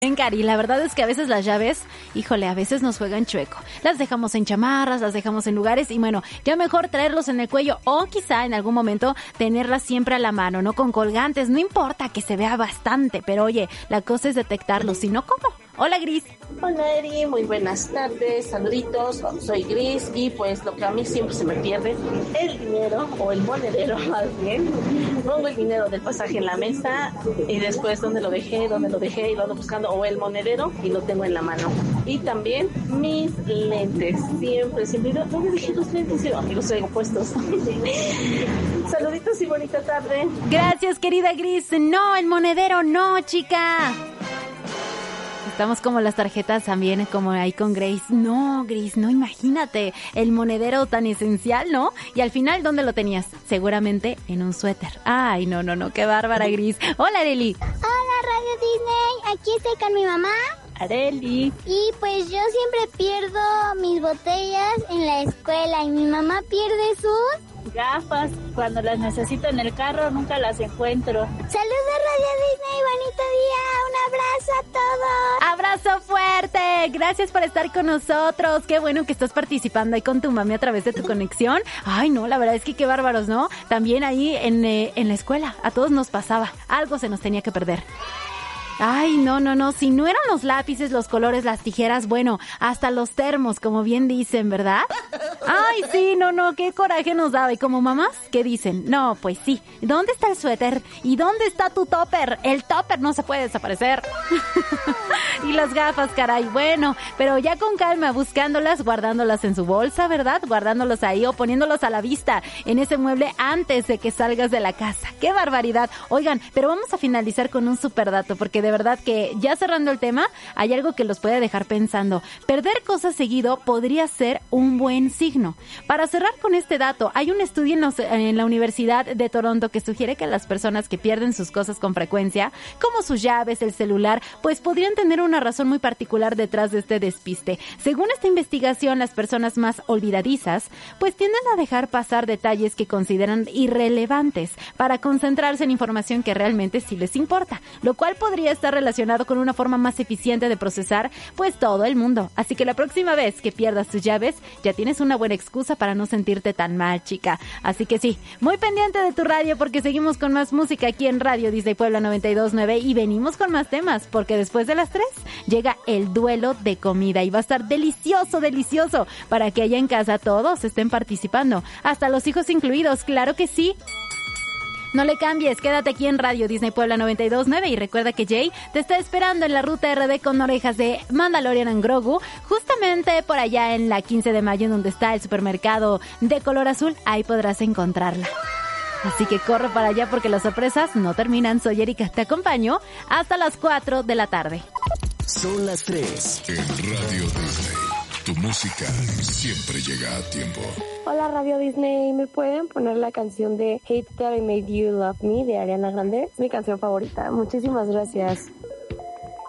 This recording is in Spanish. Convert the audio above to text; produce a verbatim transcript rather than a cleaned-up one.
Bien, Cari, la verdad es que a veces las llaves, híjole, a veces nos juegan chueco. Las dejamos en chamarras, las dejamos en lugares y bueno, ya mejor traerlos en el cuello o quizá en algún momento tenerlas siempre a la mano, no con colgantes, no importa que se vea bastante, pero oye, la cosa es detectarlos, si no, ¿cómo? Hola, Gris. Hola, Eri, muy buenas tardes, saluditos, soy Gris y pues lo que a mí siempre se me pierde, el dinero o el monedero más bien. Pongo el dinero del pasaje en la mesa y después dónde lo dejé, dónde lo dejé y lo ando buscando, o el monedero y lo tengo en la mano. Y también mis lentes, siempre, siempre, ¿dónde dejé los lentes? Yo, y los traigo puestos. Saluditos y bonita tarde. Gracias, querida Gris. No, el monedero no, chica. Estamos como las tarjetas también, como ahí con Grace. No, Grace, no, imagínate, el monedero tan esencial, ¿no? Y al final, ¿dónde lo tenías? Seguramente en un suéter. Ay, no, no, no, qué bárbara, Grace. Hola, Arely. Hola, Radio Disney, aquí estoy con mi mamá. Arely. Y pues yo siempre pierdo mis botellas en la escuela y mi mamá pierde sus gafas. Cuando las necesito en el carro nunca las encuentro. Saludos, Radio Disney, bonito día, un abrazo a todos. Abrazo fuerte, gracias por estar con nosotros. Qué bueno que estás participando ahí con tu mami a través de tu conexión. Ay, no, la verdad es que qué bárbaros, ¿no? También ahí en, eh, en la escuela a todos nos pasaba, algo se nos tenía que perder. Ay, no, no, no, si no eran los lápices, los colores, las tijeras, bueno, hasta los termos, como bien dicen, ¿verdad? Ay, sí, no, no, qué coraje nos daba. Y como mamás, ¿qué dicen? No, pues sí, ¿dónde está el suéter? ¿Y dónde está tu topper? El topper no se puede desaparecer. Y las gafas, caray, bueno, pero ya con calma, buscándolas, guardándolas en su bolsa, ¿verdad? Guardándolos ahí o poniéndolos a la vista en ese mueble antes de que salgas de la casa. ¡Qué barbaridad! Oigan, pero vamos a finalizar con un super dato, porque de verdad que ya cerrando el tema, hay algo que los puede dejar pensando. Perder cosas seguido podría ser un buen signo. Para cerrar con este dato, hay un estudio en, los, en la Universidad de Toronto que sugiere que las personas que pierden sus cosas con frecuencia, como sus llaves, el celular, pues podrían tener una razón muy particular detrás de este despiste. Según esta investigación, las personas más olvidadizas, pues tienden a dejar pasar detalles que consideran irrelevantes para concentrarse en información que realmente sí les importa, lo cual podría estar relacionado con una forma más eficiente de procesar pues todo el mundo. Así que la próxima vez que pierdas tus llaves, ya tienes una buena excusa para no sentirte tan mal, chica. Así que sí, muy pendiente de tu radio porque seguimos con más música aquí en Radio Disney Puebla noventa y dos punto nueve y venimos con más temas porque después de las tres llega el duelo de comida y va a estar delicioso, delicioso para que allá en casa todos estén participando, hasta los hijos incluidos, claro que sí. No le cambies, quédate aquí en Radio Disney Puebla noventa y dos punto nueve y recuerda que Jay te está esperando en la ruta R D con orejas de Mandalorian and Grogu, justamente por allá en la quince de mayo, en donde está el supermercado de color azul, ahí podrás encontrarla. Así que corre para allá porque las sorpresas no terminan. Soy Erika, te acompaño hasta las cuatro de la tarde. Son las tres en Radio Disney. Tu música siempre llega a tiempo. Hola Radio Disney, ¿me pueden poner la canción de Hate That I Made You Love Me de Ariana Grande? Es mi canción favorita. Muchísimas gracias.